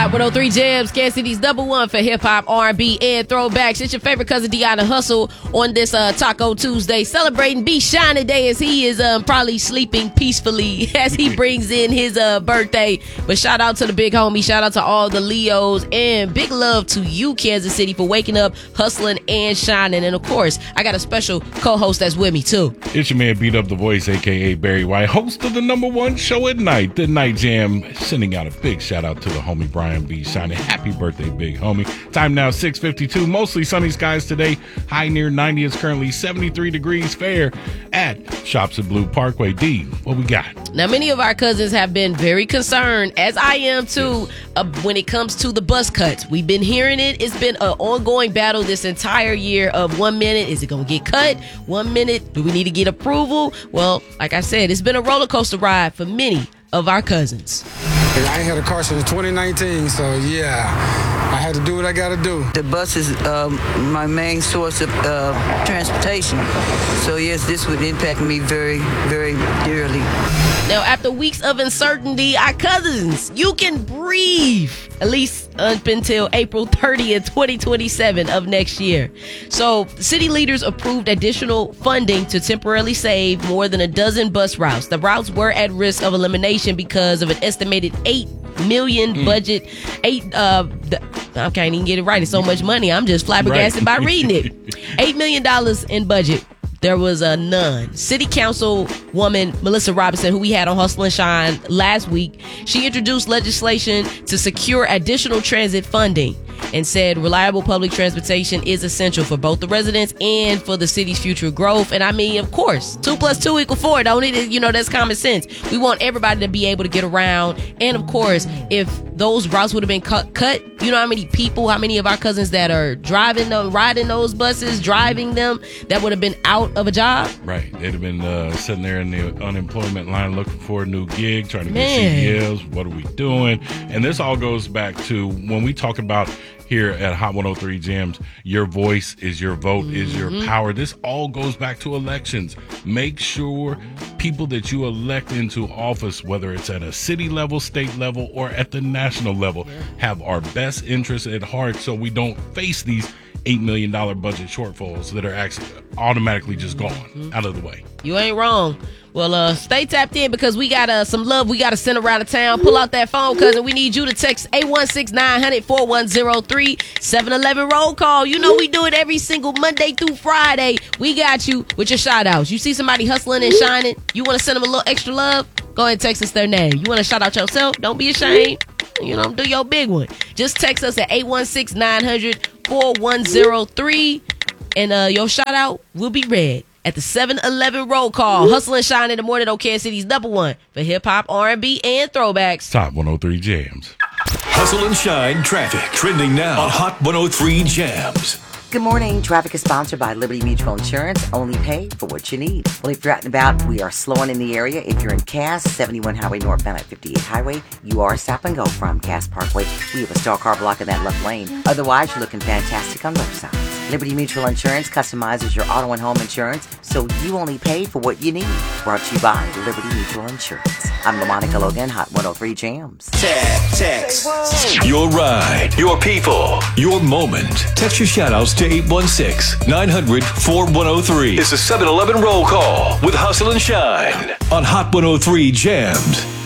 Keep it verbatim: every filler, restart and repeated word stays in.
Hot one oh three Jams, Kansas City's number one for hip-hop, R and B, and throwbacks. It's your favorite cousin, Deanna Hustle, on this uh, Taco Tuesday, celebrating B. Shiny Day as he is um, probably sleeping peacefully as he brings in his uh, birthday. But shout out to the big homie, shout out to all the Leos, and big love to you, Kansas City, for waking up, hustling, and shining. And of course, I got a special co-host that's with me, too. It's your man, Beat Up the Voice, a k a. Barry White, host of the number one show at night, The Night Jam, sending out a big shout out to the homie Brian B. Shiny. Happy birthday, big homie. Time now, six fifty-two. Mostly sunny skies today. High near ninety is currently seventy-three degrees fair at Shops at Blue Parkway. D, what we got? Now, many of our cousins have been very concerned, as I am too, uh, when it comes to the bus cuts. We've been hearing it. It's been an ongoing battle this entire year of one minute, is it going to get cut? One minute, do we need to get approval? Well, like I said, it's been a roller coaster ride for many of our cousins. I ain't had a car since twenty nineteen, so yeah, I had to do what I got to do. The bus is um, my main source of uh, transportation, so yes, this would impact me very, very dearly. Now, after weeks of uncertainty, our cousins, you can breathe, at least up until April thirtieth, twenty twenty-seven of next year. So, city leaders approved additional funding to temporarily save more than a dozen bus routes. The routes were at risk of elimination because of an estimated eight million mm. budget. Eight, uh, the, I can't even get it right. It's so much money. I'm just flabbergasted right. by reading it. Eight million dollars in budget. There was a none. City Council woman Melissa Robinson, who we had on Hustle and Shine last week, she introduced legislation to secure additional transit funding and said reliable public transportation is essential for both the residents and for the city's future growth. And I mean, of course, two plus two equal four, don't it? You know, that's common sense. We want everybody to be able to get around. And of course, if those routes would have been cut, cut, you know how many people, how many of our cousins that are driving them, riding those buses, driving them, that would have been out of a job? Right. They'd have been uh, sitting there in the unemployment line looking for a new gig, trying to Man. get C D Ls. What are we doing? And this all goes back to when we talk about here at Hot one oh three Jams, your voice is your vote, mm-hmm. is your power. This all goes back to elections. Make sure people that you elect into office, whether it's at a city level, state level, or at the national level, have our best interests at heart so we don't face these eight million dollars budget shortfalls that are actually automatically just gone mm-hmm. out of the way. You ain't wrong. Well, uh, stay tapped in because we got uh, some love we got to send around the town. Pull out that phone, cousin. We need you to text eight one six, nine hundred, four one zero three, seven eleven roll call. You know we do it every single Monday through Friday. We got you with your shout outs. You see somebody hustling and shining, you want to send them a little extra love? Go ahead and text us their name. You want to shout out yourself? Don't be ashamed. You know, do your big one. Just text us at eight one six, nine hundred, four one zero three and uh, your shout out will be read at the seven eleven roll call. Hustle and Shine in the morning on Kansas City's number one for hip-hop, R and B, and throwbacks. Top one oh three Jams. Hustle and Shine traffic trending now on Hot one oh three Jams. Good morning. Traffic is sponsored by Liberty Mutual Insurance. Only pay for what you need. Well, if you're out and about, we are slowing in the area. If you're in Cass, seventy-one Highway northbound at fifty-eight Highway, you are stop and go from Cass Parkway. We have a star car block in that left lane. Otherwise, you're looking fantastic on both sides. Liberty Mutual Insurance customizes your auto and home insurance, so you only pay for what you need. Brought to you by Liberty Mutual Insurance. I'm LaMonica Logan, Hot one oh three Jams. Text, text. Your ride, your people, your moment. Text your shout-outs to eight one six, nine hundred, four one oh three. It's a seven eleven roll call with Hustle and Shine on Hot one oh three Jams.